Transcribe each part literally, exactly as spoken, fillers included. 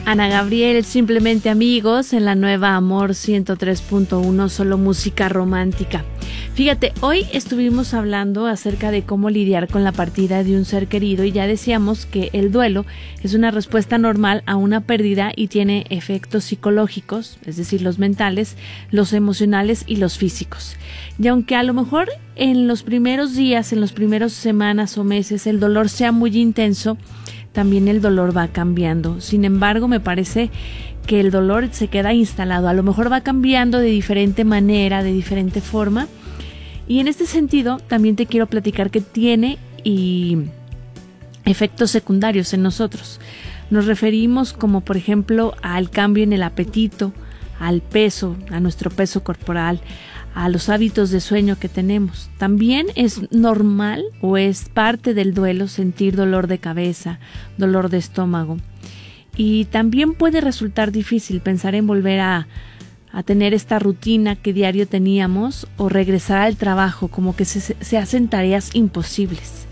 Ana Gabriel, Simplemente Amigos, en la nueva Amor ciento tres punto uno, solo música romántica. Fíjate, hoy estuvimos hablando acerca de cómo lidiar con la partida de un ser querido y ya decíamos que el duelo es una respuesta normal a una pérdida y tiene efectos psicológicos, es decir, los mentales, los emocionales y los físicos. Y aunque a lo mejor en los primeros días, en los primeros semanas o meses el dolor sea muy intenso, también el dolor va cambiando. Sin embargo, me parece que el dolor se queda instalado. A lo mejor va cambiando de diferente manera, de diferente forma. Y en este sentido, también te quiero platicar que tiene y efectos secundarios en nosotros. Nos referimos como, por ejemplo, al cambio en el apetito, al peso, a nuestro peso corporal, a los hábitos de sueño que tenemos. También es normal o es parte del duelo sentir dolor de cabeza, dolor de estómago. Y también puede resultar difícil pensar en volver a, a tener esta rutina que diario teníamos o regresar al trabajo, como que se, se hacen tareas imposibles.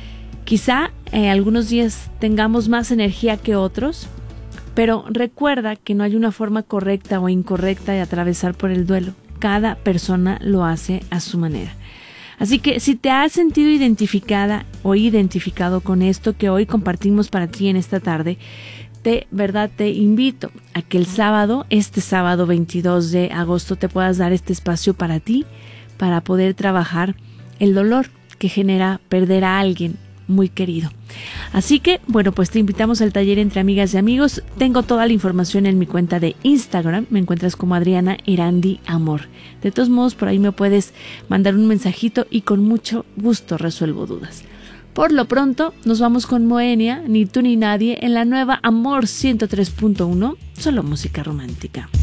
Quizá eh, algunos días tengamos más energía que otros, pero recuerda que no hay una forma correcta o incorrecta de atravesar por el duelo. Cada persona lo hace a su manera. Así que si te has sentido identificada o identificado con esto que hoy compartimos para ti en esta tarde, de verdad te invito a que el sábado, este sábado veintidós de agosto, te puedas dar este espacio para ti, para poder trabajar el dolor que genera perder a alguien muy querido. Así que, bueno, pues te invitamos al taller Entre Amigas y Amigos. Tengo toda la información en mi cuenta de Instagram. Me encuentras como Adriana Erandi Amor. De todos modos, por ahí me puedes mandar un mensajito y con mucho gusto resuelvo dudas. Por lo pronto, nos vamos con Moenia, Ni tú ni nadie, en la nueva Amor ciento tres punto uno, solo música romántica.